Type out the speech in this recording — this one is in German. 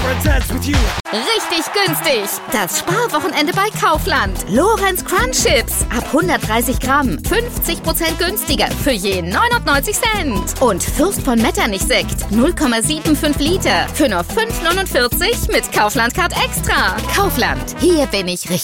Richtig günstig. Das Sparwochenende bei Kaufland. Lorenz Crunch Chips. Ab 130 Gramm. 50% günstiger. Für je 99 Cent. Und Fürst von Metternich Sekt. 0,75 Liter. Für nur 5,49 mit Kaufland Card Extra. Kaufland. Hier bin ich richtig.